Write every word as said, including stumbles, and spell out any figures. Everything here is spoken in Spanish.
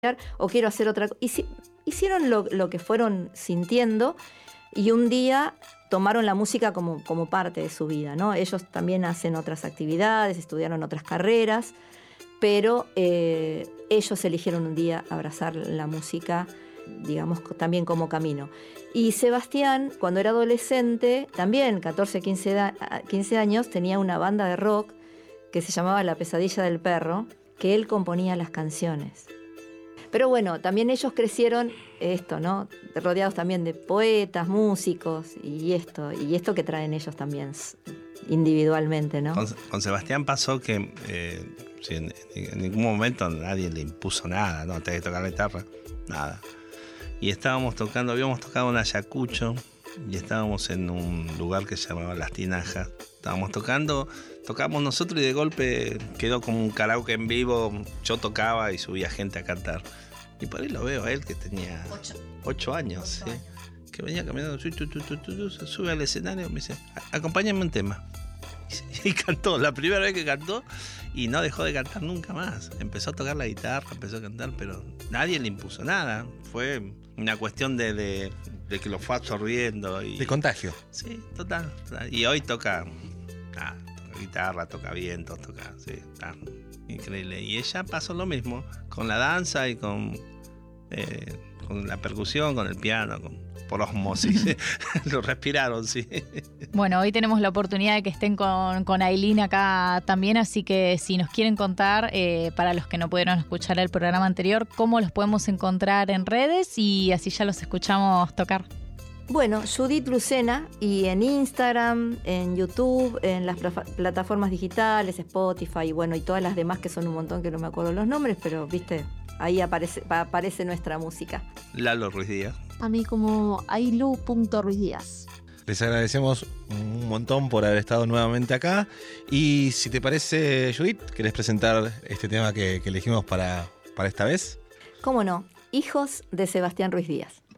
o quiero hacer otra cosa. Hicieron lo, lo que fueron sintiendo y un día tomaron la música como, como parte de su vida, ¿no? Ellos también hacen otras actividades, estudiaron otras carreras, pero eh, ellos eligieron un día abrazar la música, digamos, también como camino. Y Sebastián, cuando era adolescente, también catorce, quince, quince años, tenía una banda de rock que se llamaba La Pesadilla del Perro, que él componía las canciones. Pero bueno, también ellos crecieron esto, ¿no? Rodeados también de poetas, músicos y esto, y esto que traen ellos también individualmente, ¿no? Con, con Sebastián pasó que eh, sí, en, en ningún momento nadie le impuso nada, no, tenés que tocar la guitarra, nada. Y estábamos tocando, habíamos tocado en Ayacucho y estábamos en un lugar que se llamaba Las Tinajas. Estábamos tocando, tocamos nosotros y de golpe quedó como un karaoke en vivo. Yo tocaba y subía gente a cantar. Y por ahí lo veo a él que tenía ocho, ocho años, ocho ¿sí? años. Que venía caminando, tu, tu, tu, tu, tu, se sube al escenario y me dice, acompáñame un tema. Y, y cantó, la primera vez que cantó y no dejó de cantar nunca más. Empezó a tocar la guitarra, empezó a cantar, pero nadie le impuso nada. Fue una cuestión de, de, de que lo fue absorbiendo. Y, de contagio. Sí, total. Y hoy toca, ah, toca guitarra, toca vientos, toca, sí, está increíble. Y ella pasó lo mismo con la danza y con, eh, con la percusión, con el piano, con, por osmosis. Lo respiraron, sí. Bueno, hoy tenemos la oportunidad de que estén con, con Ailín acá también, así que si nos quieren contar, eh, para los que no pudieron escuchar el programa anterior, cómo los podemos encontrar en redes y así ya los escuchamos tocar. Bueno, Judith Lucena, y en Instagram, en YouTube, en las pl- plataformas digitales, Spotify, y bueno, y todas las demás que son un montón que no me acuerdo los nombres, pero viste, ahí aparece, aparece nuestra música. Lalo Ruiz Díaz. A mí como ailu punto ruiz díaz. Les agradecemos un montón por haber estado nuevamente acá. Y si te parece, Judith, ¿querés presentar este tema que, que elegimos para, para esta vez? ¿Cómo no? Hijos de Sebastián Ruiz Díaz.